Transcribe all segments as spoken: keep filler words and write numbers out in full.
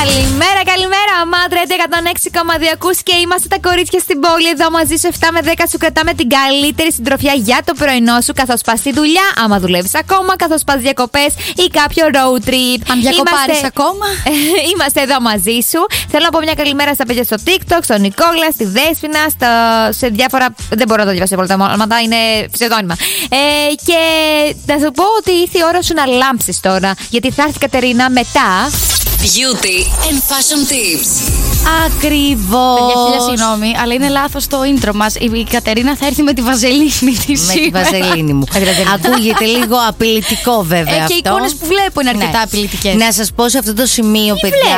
Καλημέρα, καλημέρα. Μάντρα εκατόν έξι κόμμα δύο ακούς και είμαστε τα κορίτσια στην πόλη. Εδώ μαζί σου επτά με δέκα σου κρατάμε την καλύτερη συντροφιά για το πρωινό σου. Καθώς πας στη δουλειά, άμα δουλεύεις ακόμα, καθώς πας διακοπές ή κάποιο road trip. Αν διακοπάρεις είμαστε... ακόμα. Είμαστε εδώ μαζί σου. Θέλω να πω μια καλημέρα στα παιδιά στο TikTok, στον Νικόλα, στη Δέσποινα, στο... σε διάφορα. Δεν μπορώ να το διαβάσω όλα τα ονόματα, είναι ψευδόνυμα. Ε, και να σου πω ότι ήρθε η ώρα σου να λάμψεις τώρα. Γιατί θα έρθει η Κατερίνα μετά. Beauty and fashion tips. Ακριβώς. Παιδιά, χίλια συγγνώμη, αλλά είναι λάθος το intro μας. Η Κατερίνα θα έρθει με τη βαζελίνη της. Με τη βαζελίνη μου. Ακούγεται λίγο απειλητικό βέβαια ε, αυτό. Και οι εικόνες που βλέπω είναι αρκετά ναι. απειλητικές. Να σας πω σε αυτό το σημείο, τι παιδιά.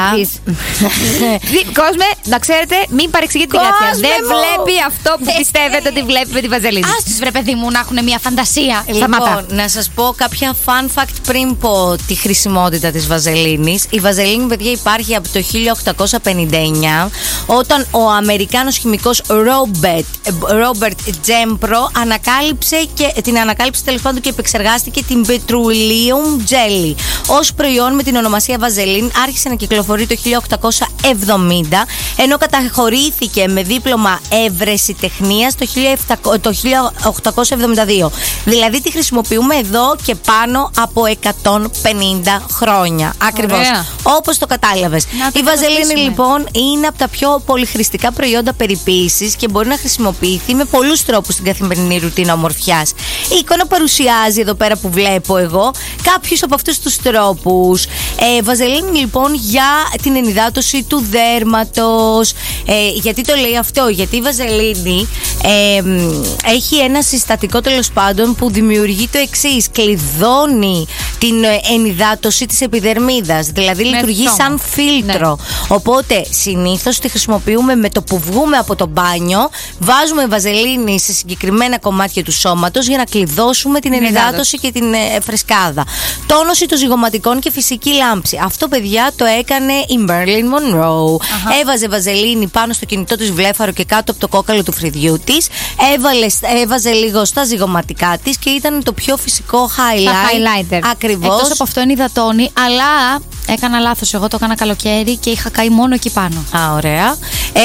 Κόσμε, να ξέρετε, μην παρεξηγείτε την Κάτια. Δεν βλέπει αυτό που πιστεύετε ότι βλέπει με τη βαζελίνη. Ας τους βρε παιδί μου να έχουν μια φαντασία. Λοιπόν, να σας πω κάποια fun fact πριν πω τη χρησιμότητα της βαζελίνης. Η βαζελίνη, παιδιά, υπάρχει από το χίλια οκτακόσια πενήντα εννιά, όταν ο Αμερικάνος χημικός Robert, Robert Gembro ανακάλυψε και την ανακάλυψε τέλος πάντων και επεξεργάστηκε την Petroleum Jelly ως προϊόν με την ονομασία βαζελίνη. Άρχισε να κυκλοφορεί το χίλια οκτακόσια εβδομήντα, ενώ καταχωρήθηκε με δίπλωμα ευρεσιτεχνίας το χίλια οκτακόσια εβδομήντα δύο. Δηλαδή τη χρησιμοποιούμε εδώ και πάνω από εκατόν πενήντα χρόνια. Ακριβώς. Όπως το κατάλαβες. Η βαζελίνη λοιπόν είναι από τα πιο πολυχρηστικά προϊόντα περιποίησης και μπορεί να χρησιμοποιηθεί με πολλούς τρόπους στην καθημερινή ρουτίνα ομορφιάς. Η εικόνα παρουσιάζει εδώ πέρα που βλέπω εγώ κάποιους από αυτούς τους τρόπους. Ε, βαζελίνη λοιπόν για την ενυδάτωση του δέρματος. Ε, γιατί το λέει αυτό? Γιατί η βαζελίνη ε, έχει ένα συστατικό τέλος πάντων που δημιουργεί το εξής. Κλειδώνει την ενυδάτωση της επιδερμίδας. Δηλαδή με λειτουργεί αυτό σαν φίλτρο. Ναι. Οπότε συνήθως τη χρησιμοποιούμε με το που βγούμε από το μπάνιο. Βάζουμε βαζελίνη σε συγκεκριμένα κομμάτια του σώματος για να κλειδώσουμε την ενυδάτωση και την ε, φρεσκάδα. Τόνωση των ζυγωματικών και φυσική λάμψη. Αυτό, παιδιά, το έκανε η Marilyn Monroe. Αχα. Έβαζε βαζελίνη πάνω στο κινητό της βλέφαρο και κάτω από το κόκαλο του φρυδιού της. Έβαλε, έβαζε λίγο στα ζυγωματικά της και ήταν το πιο φυσικό highlight. highlighter. Ακριβώς. Εκτός από αυτό ενυδατώνει, αλλά έκανα λάθος. Εγώ το έκανα καλοκαίρι και είχα καεί μόνο εκεί πάνω. Α, ωραία. Ε,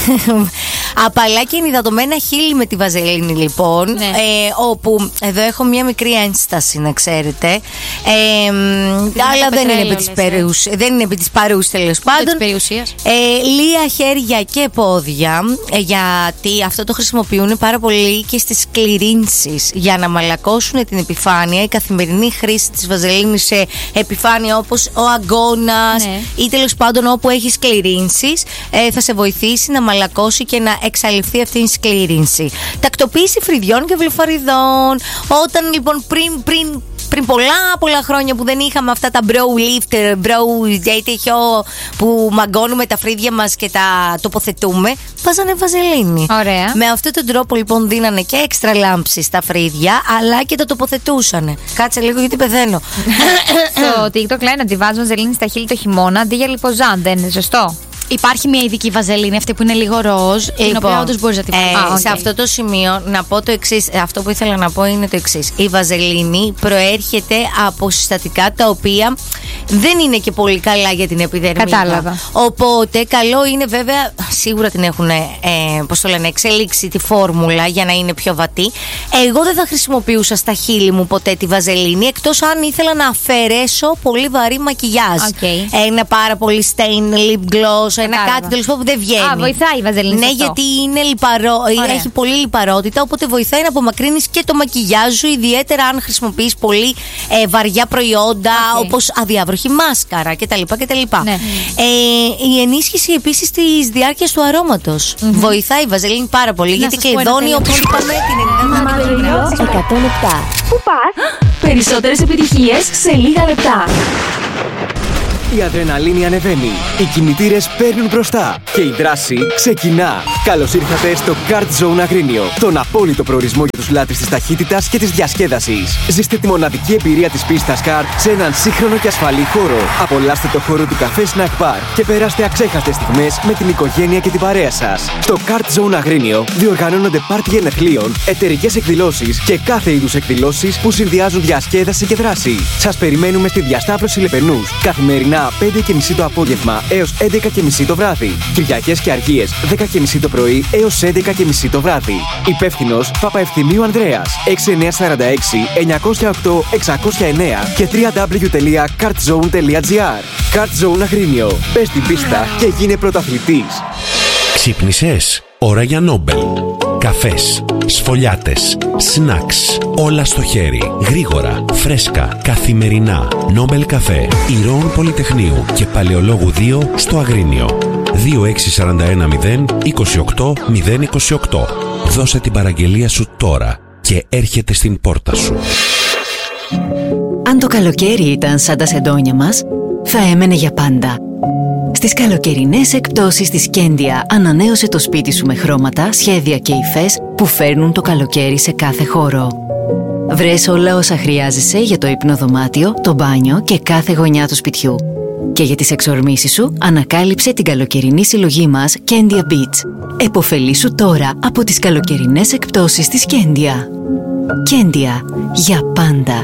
απαλά και ενυδατωμένα χείλη με τη βαζελίνη, λοιπόν. Ναι. Ε, όπου εδώ έχω μια μικρή ένσταση, να ξέρετε. Ε, αλλά δεν είναι, επί περίους, δεν είναι επί της παρούς, τέλος πάντων. Ε, λία χέρια και πόδια. Ε, γιατί αυτό το χρησιμοποιούν πάρα πολύ και στις σκληρύνσεις. Για να μαλακώσουν την επιφάνεια. Η καθημερινή χρήση της βαζελίνης σε επιφάνεια όπως ο αγκώνας, ναι, ή τέλος πάντων όπου έχει σκληρύνσεις, ε, θα σε βοηθήσει να μαλακώσει και να εξαλειφθεί αυτή η σκλήρυνση. Τακτοποίηση φρυδιών και βλεφαριδών. Όταν λοιπόν πριν, πριν, πριν πολλά πολλά χρόνια που δεν είχαμε αυτά τα brow lifter, brow τέτοιο που μαγκώνουμε τα φρύδια μας και τα τοποθετούμε, βάζανε βαζελίνη. Ωραία. Με αυτόν τον τρόπο λοιπόν δίνανε και έξτρα λάμψη στα φρύδια, αλλά και τα τοποθετούσανε. Κάτσε λίγο γιατί πεθαίνω. Στο TikTok λένε ότι βάζουν βαζελίνη στα χείλη το χειμώνα αντί για λιποζάν, δεν είναι σωστό? Υπάρχει μια ειδική βαζελίνη, αυτή που είναι λίγο ροζ, την λοιπόν, οποία όντως μπορείς να τη βάλεις. Ε, ah, okay. Σε αυτό το σημείο να πω το εξής. Αυτό που ήθελα να πω είναι το εξής. Η βαζελίνη προέρχεται από συστατικά τα οποία δεν είναι και πολύ καλά για την επιδερμίδα. Κατάλαβα. Οπότε καλό είναι, βέβαια, σίγουρα την έχουν ε, πώς το λένε, εξελίξει τη φόρμουλα για να είναι πιο βατή. Εγώ δεν θα χρησιμοποιούσα στα χείλη μου ποτέ τη βαζελίνη, εκτός αν ήθελα να αφαιρέσω πολύ βαρύ μακιγιάζ. Okay. Ένα πάρα πολύ stain lip gloss, ένα κάτι τέλος πάντων που δεν βγαίνει. Α, βοηθάει η βαζελίνη. Ναι, αυτό. γιατί είναι λιπαρό, έχει πολύ λιπαρότητα, οπότε βοηθάει να απομακρύνεις και το μακιγιάζ σου, ιδιαίτερα αν χρησιμοποιείς πολύ ε, βαριά προϊόντα, okay, όπως αδιάβροχη μάσκαρα κτλ. κτλ. Ναι. Ε, η ενίσχυση επίσης της διάρκειας του αρώματος. Mm-hmm. Βοηθάει η βαζελίνη πάρα πολύ, να γιατί κλειδώνει, όπως είπαμε, την ενυδάτωση. εκατόν επτά. Πού πας? Περισσότερες επιτυχίες σε λίγα λεπτά. Η αδρεναλίνη ανεβαίνει, οι κινητήρες παίρνουν μπροστά και η δράση ξεκινά. Καλώς ήρθατε στο Kart Zone Αγρίνιο, τον απόλυτο προορισμό για τους λάτρεις της ταχύτητας και της διασκέδασης. Ζήστε τη μοναδική εμπειρία της πίστας Kart σε έναν σύγχρονο και ασφαλή χώρο. Απολαύστε το χώρο του καφέ Snack Bar και περάστε αξέχαστες στιγμές με την οικογένεια και την παρέα σας. Στο Kart Zone Αγρίνιο διοργανώνονται πάρτι γενεθλίων, εταιρικές εκδηλώσεις και κάθε είδους εκδηλώσεις που συνδυάζουν διασκέδαση και δράση. Σας περιμένουμε στη διασταύρωση Λεπενούς καθημερινά Καθημερινά πέντε και μισή το απόγευμα έως έντεκα και μισή το βράδυ. Κυριακές και Αργίες δέκα και μισή το πρωί έως έντεκα και μισή το βράδυ. Υπεύθυνος Παπαευθυμίου Ανδρέας. έξι εννιά τέσσερα έξι εννιά μηδέν οκτώ έξι μηδέν εννιά και double-u double-u double-u τελεία kartzone τελεία gr. Kartzone Αγρίνιο. Πες την πίστα και γίνε πρωταθλητής. Ξύπνησες. Ώρα για Νόμπελ. Καφές, σφολιάτες, σνακς, όλα στο χέρι, γρήγορα, φρέσκα, καθημερινά. Νόμπελ καφέ, Ηρώων Πολυτεχνείου και Παλαιολόγου δύο στο Αγρίνιο. δύο έξι τέσσερα ένα μηδέν είκοσι οκτώ μηδέν είκοσι οκτώ. Δώσε την παραγγελία σου τώρα και έρχεται στην πόρτα σου. Αν το καλοκαίρι ήταν σαν τα σεντόνια μας, θα έμενε για πάντα. Στις καλοκαιρινές εκπτώσεις της Κέντια ανανέωσε το σπίτι σου με χρώματα, σχέδια και υφές που φέρνουν το καλοκαίρι σε κάθε χώρο. Βρες όλα όσα χρειάζεσαι για το υπνοδωμάτιο, το μπάνιο και κάθε γωνιά του σπιτιού. Και για τις εξορμήσεις σου ανακάλυψε την καλοκαιρινή συλλογή μας Κέντια Beach. Εποφελήσου τώρα από τις καλοκαιρινές εκπτώσεις της Κέντια. Κέντια, για πάντα.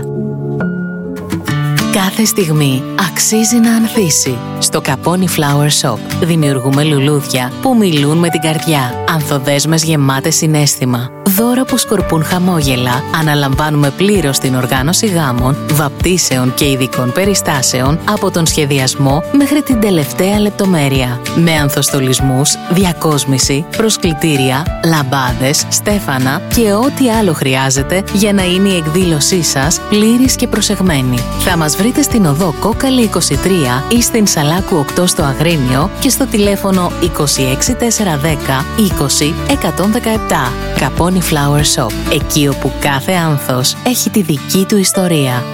Κάθε στιγμή αξίζει να ανθίσει. Στο Καπόνι Flower Shop δημιουργούμε λουλούδια που μιλούν με την καρδιά. Ανθοδέσμες γεμάτες συναίσθημα. Δώρα που σκορπούν χαμόγελα. Αναλαμβάνουμε πλήρως την οργάνωση γάμων, βαπτίσεων και ειδικών περιστάσεων από τον σχεδιασμό μέχρι την τελευταία λεπτομέρεια. Με ανθοστολισμούς, διακόσμηση, προσκλητήρια, λαμπάδες, στέφανα και ό,τι άλλο χρειάζεται για να είναι η εκδήλωσή σας πλήρης και προσεγμένη. Θα μας βρείτε στην οδό Κόκαλη είκοσι τρία ή στην Σαλάκου οκτώ στο Αγρίνιο και στο τηλέφωνο είκοσι έξι τετρακόσια δέκα είκοσι εκατόν δεκαεπτά. Καπόνι Flower Shop, εκεί όπου κάθε άνθος έχει τη δική του ιστορία.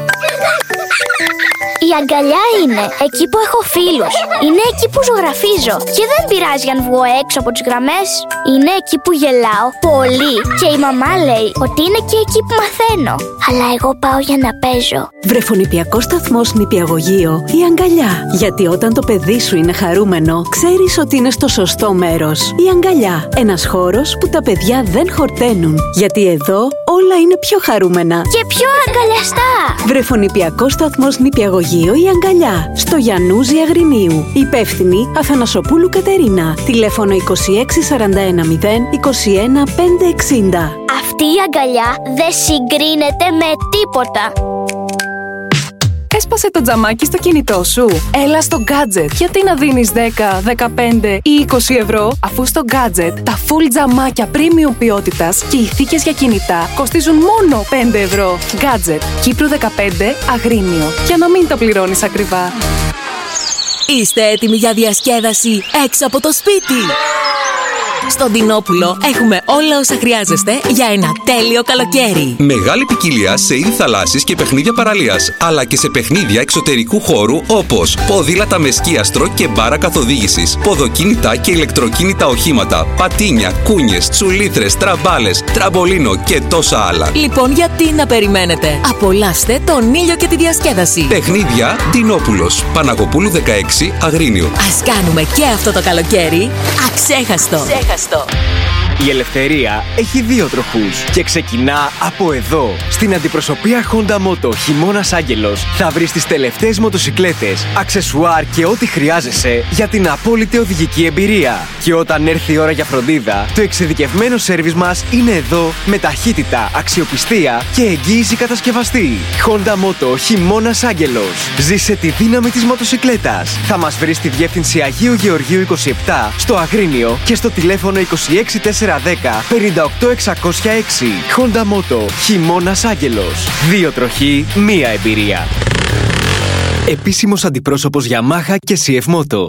Η αγκαλιά είναι εκεί που έχω φίλους. Είναι εκεί που ζωγραφίζω. Και δεν πειράζει αν βγω έξω από τις γραμμές. Είναι εκεί που γελάω πολύ. Και η μαμά λέει ότι είναι και εκεί που μαθαίνω. Αλλά εγώ πάω για να παίζω. Βρεφονηπιακός σταθμός νηπιαγωγείο Η Αγκαλιά. Γιατί όταν το παιδί σου είναι χαρούμενο, ξέρεις ότι είναι στο σωστό μέρος. Η Αγκαλιά. Ένας χώρος που τα παιδιά δεν χορταίνουν. Γιατί εδώ όλα είναι πιο χαρούμενα. Και πιο αγκαλιαστά. Βρεφονηπιακός σταθμός νηπιαγωγείο Η Αγκαλιά, στο Γιαννούζι Αγρινίου. Υπεύθυνη Αθανασοπούλου Κατερίνα. Τηλέφωνο είκοσι έξι σαράντα ένα μηδέν είκοσι ένα πεντακόσια εξήντα. Αυτή η αγκαλιά δεν συγκρίνεται με τίποτα. Έσπασε το τζαμάκι στο κινητό σου. Έλα στο Gadget. Γιατί να δίνεις δέκα, δεκαπέντε ή είκοσι ευρώ, αφού στο Gadget τα full τζαμάκια premium ποιότητας και οι θήκες για κινητά κοστίζουν μόνο πέντε ευρώ. Gadget. Κύπρου δεκαπέντε, Αγρίνιο. Για να μην το πληρώνεις ακριβά. Είστε έτοιμοι για διασκέδαση έξω από το σπίτι? Στον Δινόπουλο έχουμε όλα όσα χρειάζεστε για ένα τέλειο καλοκαίρι. Μεγάλη ποικιλία σε είδη θαλάσσης και παιχνίδια παραλίας, αλλά και σε παιχνίδια εξωτερικού χώρου όπως ποδήλατα με σκίαστρο και μπάρα καθοδήγησης, ποδοκίνητα και ηλεκτροκίνητα οχήματα, πατίνια, κούνιες, τσουλήθρες, τραμπάλες, τραμπολίνο και τόσα άλλα. Λοιπόν, γιατί να περιμένετε? Απολαύστε τον ήλιο και τη διασκέδαση. Παιχνίδια Δινόπουλος, Παναγοπούλου δεκαέξι, Αγρίνιο. Ας κάνουμε και αυτό το καλοκαίρι αξέχαστο. Η ελευθερία έχει δύο τροχούς και ξεκινά από εδώ. Στην αντιπροσωπεία Honda Moto Χειμώνας Άγγελος θα βρεις τις τελευταίες μοτοσικλέτες, αξεσουάρ και ό,τι χρειάζεσαι για την απόλυτη οδηγική εμπειρία. Και όταν έρθει η ώρα για φροντίδα, το εξειδικευμένο σέρβις μας είναι εδώ με ταχύτητα, αξιοπιστία και εγγύηση κατασκευαστή. Honda Moto Χειμώνας Άγγελος. Ζήσε τη δύναμη της μοτοσικλέτας. Θα μας βρεις στη διεύθυνση Αγίου Γεωργίου είκοσι επτά στο Αγρίνιο και στο τηλέφωνο είκοσι έξι τετρακόσια δέκα πενήντα οκτώ εξακόσια έξι. Honda Moto Χειμώνας Άγγελος. Δύο τροχοί, μία εμπειρία. Επίσημος αντιπρόσωπος Yamaha και σι εφ Moto.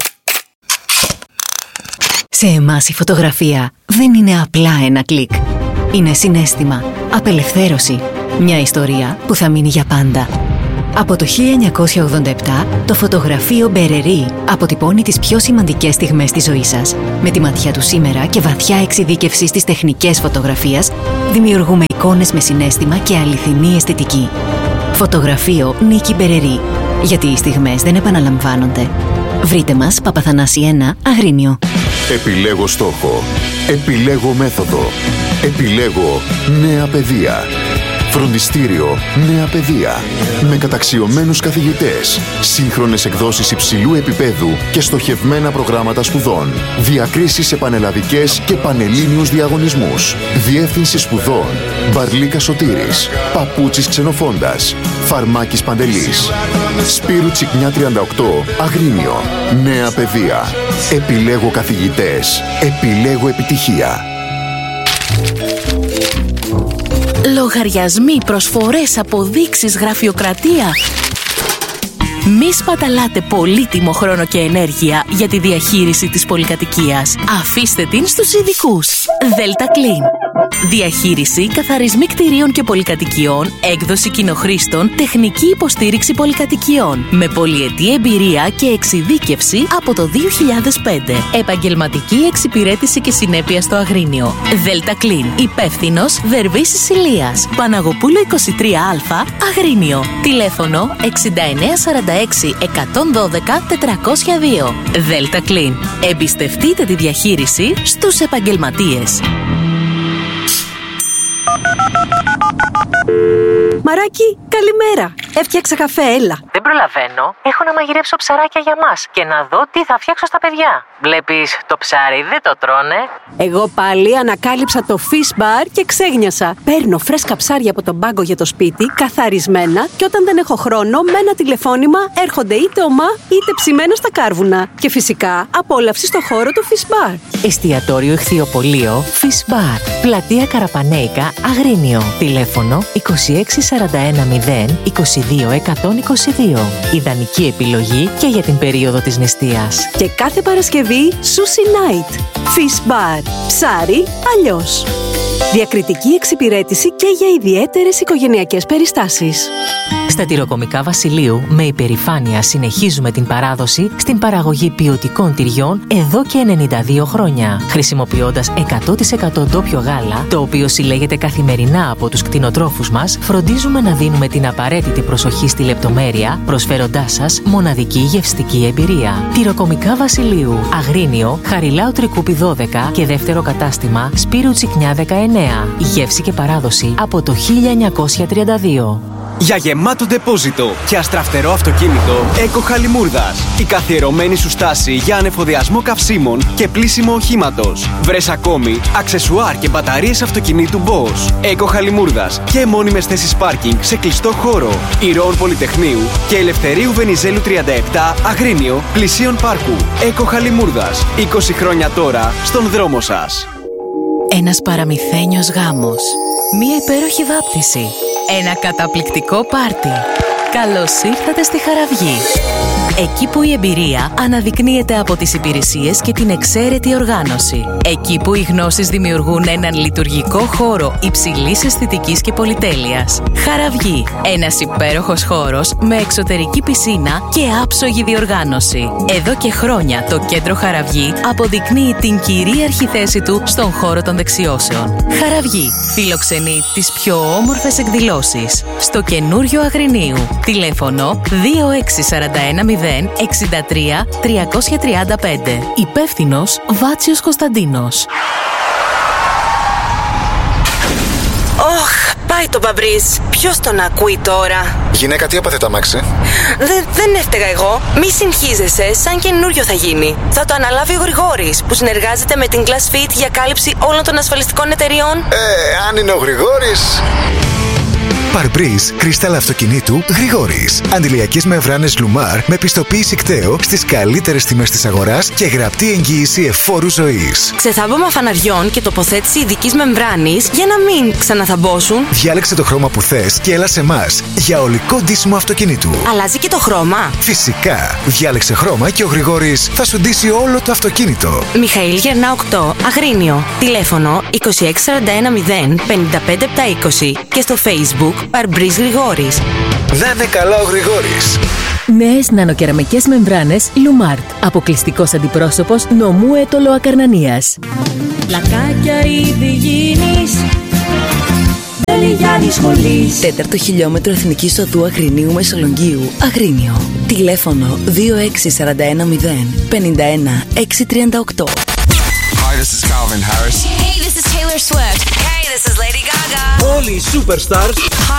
Σε εμάς η φωτογραφία δεν είναι απλά ένα κλικ. Είναι συναίσθημα, απελευθέρωση, μια ιστορία που θα μείνει για πάντα. Από το χίλια εννιακόσια ογδόντα επτά, το φωτογραφείο Μπερερί αποτυπώνει τις πιο σημαντικές στιγμές της ζωής σας. Με τη ματιά του σήμερα και βαθιά εξειδίκευση στις τεχνικές φωτογραφίας, δημιουργούμε εικόνες με συναίσθημα και αληθινή αισθητική. Φωτογραφείο Νίκη Μπερερί. Γιατί οι στιγμές δεν επαναλαμβάνονται. Βρείτε μας Παπαθανάση ένα, Αγρίνιο. Επιλέγω στόχο. Επιλέγω μέθοδο. Επιλέγω νέα παιδεία. Φροντιστήριο Νέα Παιδεία. Με καταξιωμένους καθηγητές, σύγχρονες εκδόσεις υψηλού επίπεδου και στοχευμένα προγράμματα σπουδών. Διακρίσεις σε πανελλαδικές και πανελλήνιους διαγωνισμούς. Διεύθυνση σπουδών Μπαρλίκα Σωτήρης. Παπούτσης Ξενοφώντας. Φαρμάκης Παντελής. Σπύρου Τσικνιά τριάντα οκτώ, Αγρίνιο. Νέα Παιδεία. Επιλέγω καθηγητές. Επιλέγω επιτυχία. Λογαριασμοί, προσφορές, αποδείξεις, γραφειοκρατία. Μη σπαταλάτε πολύτιμο χρόνο και ενέργεια για τη διαχείριση της πολυκατοικίας. Αφήστε την στους ειδικούς. Delta Clean. Διαχείριση, καθαρισμοί κτηρίων και πολυκατοικιών, έκδοση κοινοχρήστων, τεχνική υποστήριξη πολυκατοικιών. Με πολυετή εμπειρία και εξειδίκευση από το δύο χιλιάδες πέντε. Επαγγελματική εξυπηρέτηση και συνέπεια στο Αγρίνιο. Delta Clean. Υπεύθυνος Δερβίσης Ηλίας. Παναγοπούλου είκοσι τρία Α, Αγρίνιο. Τηλέφωνο εξήντα εννέα σαράντα έξι εκατόν δώδεκα τετρακόσια δύο. Delta Clean. Εμπιστευτείτε τη διαχείριση στους επαγγελματίες. Μαράκι, καλημέρα. Έφτιαξα καφέ, έλα. Δεν προλαβαίνω. Έχω να μαγειρέψω ψαράκια για μας και να δω τι θα φτιάξω στα παιδιά. Βλέπεις, το ψάρι δεν το τρώνε. Εγώ πάλι ανακάλυψα το Fish Bar και ξέγνιασα. Παίρνω φρέσκα ψάρια από τον πάγκο για το σπίτι, καθαρισμένα, και όταν δεν έχω χρόνο, με ένα τηλεφώνημα έρχονται είτε ομά είτε ψημένα στα κάρβουνα. Και φυσικά απόλαυση στο χώρο του Fish Bar. Εστιατόριο Ηχθειοπωλείο Fish Bar. Πλατεία Καραπανέικα, Αγρίνιο. Τηλέφωνο είκοσι έξι σαράντα ένα μηδέν είκοσι δύο εκατόν είκοσι δύο. Ιδανική επιλογή και για την περίοδο της νηστείας. Και κάθε Παρασκευή Sushi Night. Fish Bar. Ψάρι αλλιώς. Διακριτική εξυπηρέτηση και για ιδιαίτερες οικογενειακές περιστάσεις. Στα τυροκομικά Βασιλείου, με υπερηφάνεια συνεχίζουμε την παράδοση στην παραγωγή ποιοτικών τυριών εδώ και ενενήντα δύο χρόνια. Χρησιμοποιώντας εκατό τοις εκατό ντόπιο γάλα, το οποίο συλλέγεται καθημερινά από τους κτηνοτρόφους μας, φροντίζουμε να δίνουμε την απαραίτητη προσοχή στη λεπτομέρεια, προσφέροντάς σας μοναδική γευστική εμπειρία. Τυροκομικά Βασιλείου, Αγρίνιο, Χαριλάου Τρικούπη δώδεκα και δεύτερο κατάστημα Σπύρου Τσικνιά δεκαεννέα. Γεύση και παράδοση από το χίλια εννιακόσια τριάντα δύο. Για γεμάτο ντεπόζιτο και αστραφτερό αυτοκίνητο, Eco Χαλιμούρδας. Η καθιερωμένη σου στάση για ανεφοδιασμό καυσίμων και πλύσιμο οχήματος. Βρες ακόμη αξεσουάρ και μπαταρίες αυτοκινήτου Bosch. Eco Χαλιμούρδας και μόνιμες θέσεις πάρκινγκ σε κλειστό χώρο. Ηρώων Πολυτεχνείου και Ελευθερίου Βενιζέλου τριάντα επτά, Αγρίνιο, πλησίον πάρκου. Eco Χαλιμούρδας. είκοσι χρόνια τώρα στον δρόμο σας. Ένας παραμυθένιος γάμος. Μία υπέροχη βάπτιση. Ένα καταπληκτικό πάρτι. Καλώς ήρθατε στη Χαραυγή. Εκεί που η εμπειρία αναδεικνύεται από τις υπηρεσίες και την εξαίρετη οργάνωση. Εκεί που οι γνώσεις δημιουργούν έναν λειτουργικό χώρο υψηλής αισθητικής και πολυτέλειας. Χαραυγή. Ένας υπέροχος χώρος με εξωτερική πισίνα και άψογη διοργάνωση. Εδώ και χρόνια το κέντρο Χαραυγή αποδεικνύει την κυρίαρχη θέση του στον χώρο των δεξιώσεων. Χαραυγή φιλοξενεί τις πιο όμορφες εκδηλώσεις στο καινούριο Αγρινίου. Τηλέφωνο δύο έξι σαράντα ένα μηδέν εξήντα τρία τριακόσια τριάντα πέντε. Υπεύθυνος Βάτσιος Κωνσταντίνος. Ωχ, πάει το μπαμπρίζ. Ποιος τον ακούει τώρα? Γυναίκα, τι έπαθε το αμάξι? Δε, δεν έφταιγα εγώ. Μη συγχύζεσαι, σαν καινούριο θα γίνει. Θα το αναλάβει ο Γρηγόρης, που συνεργάζεται με την ClassFit για κάλυψη όλων των ασφαλιστικών εταιριών. Ε, αν είναι ο Γρηγόρης. Παρμπρίζ, κρυστάλλα αυτοκινήτου Γρηγόρης. Αντιλιακές μεμβράνες Λουμάρ με πιστοποίηση κταίο στις καλύτερες τιμές της αγοράς και γραπτή εγγύηση εφόρου ζωής. Ξεθάμπαμα φαναριών και τοποθέτηση ειδικής μεμβράνης για να μην ξαναθαμπόσουν. Διάλεξε το χρώμα που θες και έλα σε εμάς για ολικό ντύσιμο αυτοκινήτου. Αλλάζει και το χρώμα? Φυσικά. Διάλεξε χρώμα και ο Γρηγόρης θα σου ντύσει όλο το αυτοκίνητο. Μιχαήλ Γερνά οκτώ, Αγρίνιο. Τηλέφωνο είκοσι έξι σαράντα ένα μηδέν πενήντα πέντε επτακόσια είκοσι και στο Facebook Παρμπρίζ Γρηγόρης. Να είναι καλά ο Γρηγόρης. Νέες νανοκεραμικές μεμβράνες Λουμάρτ. Αποκλειστικός αντιπρόσωπος νομού Έτολο Ακαρνανίας. Πλακάκια ήδη γίνεις, δεν λυγιάνει σχολής. Τέταρτο χιλιόμετρο Εθνικής Οδού Αγρινίου Μεσολογγίου, Αγρίνιο. Τηλέφωνο δύο έξι σαράντα ένα μηδέν πενήντα ένα έξι τριάντα οκτώ. Hi, this is Calvin Harris. Hey, this is Taylor Swift. Hey, This is Lady Gaga. Όλοι οι superstars